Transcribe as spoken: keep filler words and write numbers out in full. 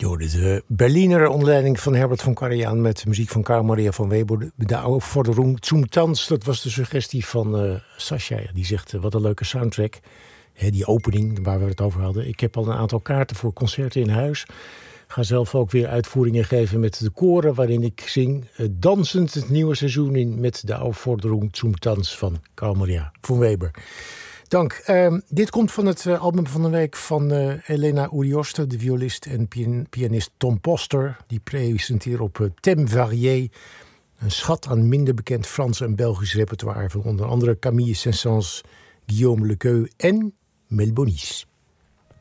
hoorde de Berliner onder leiding van Herbert von Karajan met muziek van Carl Maria von Weber. De Aufforderung zum Tanz, dat was de suggestie van uh, Sascha. Die zegt, uh, wat een leuke soundtrack. He, die opening waar we het over hadden. Ik heb al een aantal kaarten voor concerten in huis. Ga zelf ook weer uitvoeringen geven met de koren waarin ik zing. Uh, dansend het nieuwe seizoen in met de Aufforderung zum Tanz van Carl Maria von Weber. Dank. Uh, dit komt van het uh, album van de week van uh, Elena Urioste, de violist en pian- pianist Tom Poster. Die presenteert op uh, Thème Varié, een schat aan minder bekend Frans en Belgisch repertoire van onder andere Camille Saint-Saëns, Guillaume Lequeux en Mel Bonis.